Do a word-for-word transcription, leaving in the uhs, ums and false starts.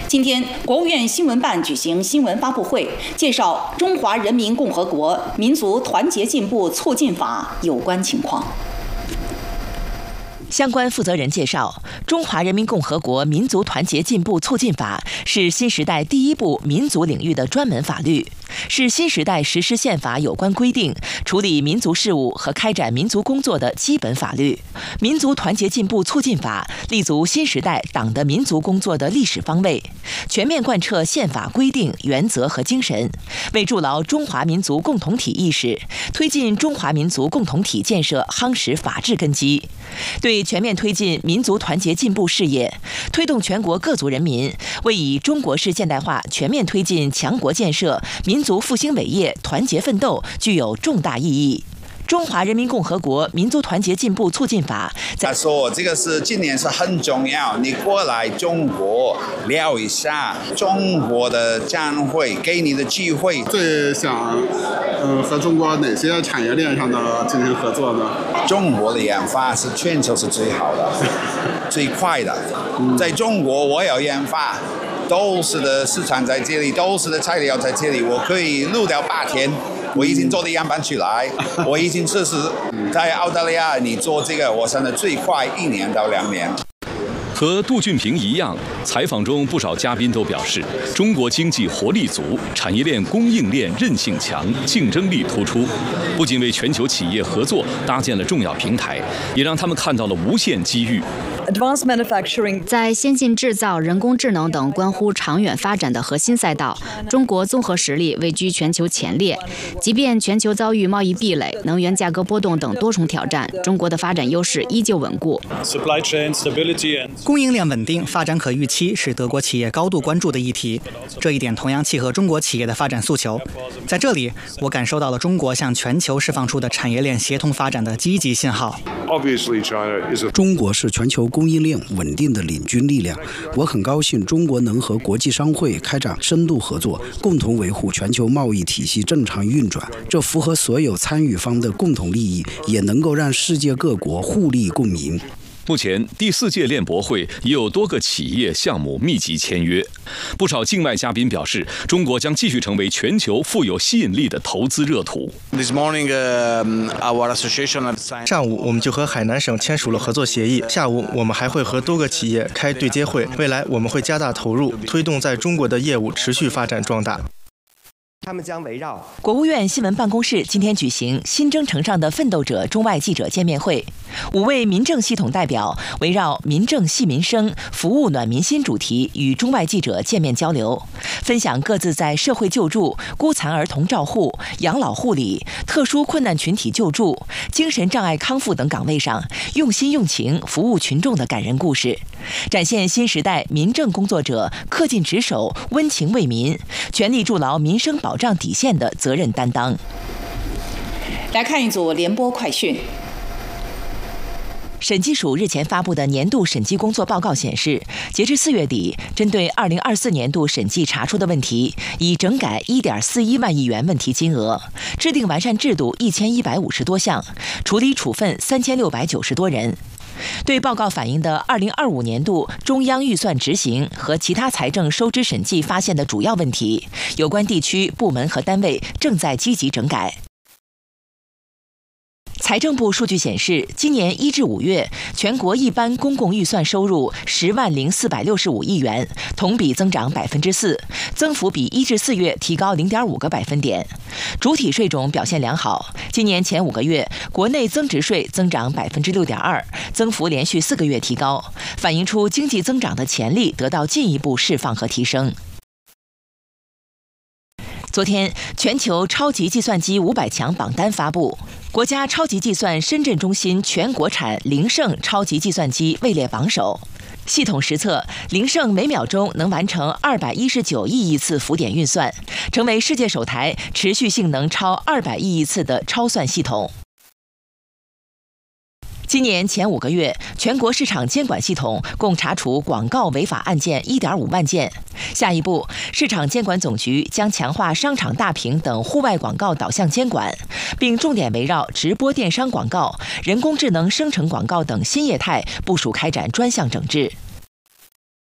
今天，国务院新闻办举行新闻发布会，介绍《中华人民共和国民族团结进步促进法》有关情况。 相关负责人介绍，《中华人民共和国民族团结进步促进法》是新时代第一部民族领域的专门法律，是新时代实施宪法有关规定、处理民族事务和开展民族工作的基本法律。民族团结进步促进法立足新时代党的民族工作的历史方位，全面贯彻宪法规定、原则和精神，为筑牢中华民族共同体意识，推进中华民族共同体建设夯实法治根基。对全面推进民族团结进步事业，推动全国各族人民为以中国式现代化全面推进强国建设、民族复兴伟业团结奋斗，具有重大意义。中华人民共和国民族团结进步促进法， 他说这个是今年是很重要，你过来中国聊一下中国的展会给你的机会。 最想呃和中国哪些产业链上的进行合作呢？ 中国的研发是全球是最好的、最快的。在中国我要研发，都是的市场在这里，都是的材料在这里，我可以录掉八天。我已经做的样板出来，我已经测试在澳大利亚，你做这个，我现在最快一年到两年。 和杜俊平一样，采访中不少嘉宾都表示，中国经济活力足，产业链供应链韧性强，竞争力突出，不仅为全球企业合作搭建了重要平台，也让他们看到了无限机遇。 在先进制造、人工智能等关乎长远发展的核心赛道，中国综合实力位居全球前列。即便全球遭遇贸易壁垒、能源价格波动等多重挑战，中国的发展优势依旧稳固。 供应链稳定、发展可预期是德国企业高度关注的议题，这一点同样契合中国企业的发展诉求。在这里，我感受到了中国向全球释放出的产业链协同发展的积极信号。 中国是全球供应链稳定的领军力量，我很高兴中国能和国际商会开展深度合作，共同维护全球贸易体系正常运转。这符合所有参与方的共同利益，也能够让世界各国互利共赢。 目前，第四届链博会已有多个企业项目密集签约。不少境外嘉宾表示，中国将继续成为全球富有吸引力的投资热土。 上午，我们就和海南省签署了合作协议。下午，我们还会和多个企业开对接会。未来，我们会加大投入，推动在中国的业务持续发展壮大。 他们将围绕国务院新闻办公室今天举行新征程上的奋斗者中外记者见面会，五位民政系统代表围绕民政系民生、服务暖民心主题与中外记者见面交流，分享各自在社会救助、孤残儿童照护、养老护理、特殊困难群体救助、精神障碍康复等岗位上用心用情服务群众的感人故事，展现新时代民政工作者恪尽职守、温情为民、全力筑牢民生保障底线的责任担当。 来看一组联播快讯。 审计署日前发布的年度审计工作报告显示，截至四月底，针对二零二四年度审计查出的问题，已整改一点四一万亿元问题金额，制定完善制度一千一百五十多项，处理处分三千六百九十多人。对报告反映的二零二五年度中央预算执行和其他财政收支审计发现的主要问题，有关地区、部门和单位正在积极整改。财政部数据显示，今年一至五月，全国一般公共预算收入十万零四百六十五亿元，同比增长百分之四，增幅比一至四月提高零点五个百分点。主体税种表现良好，今年前五个月，国内增值税增长百分之六点二，增幅连续四个月提高，反映出经济增长的潜力得到进一步释放和提升。昨天，全球超级计算机五百强榜单发布，国家超级计算深圳中心全国产凌盛超级计算机位列榜首。系统实测，凌盛每秒钟能完成二百一十九亿亿次浮点运算，成为世界首台持续性能超二百亿亿次的超算系统。今年前五个月，全国市场监管系统共查处广告违法案件一点五万件。下一步，市场监管总局将强化商场大屏等户外广告导向监管，并重点围绕直播电商广告、人工智能生成广告等新业态部署开展专项整治。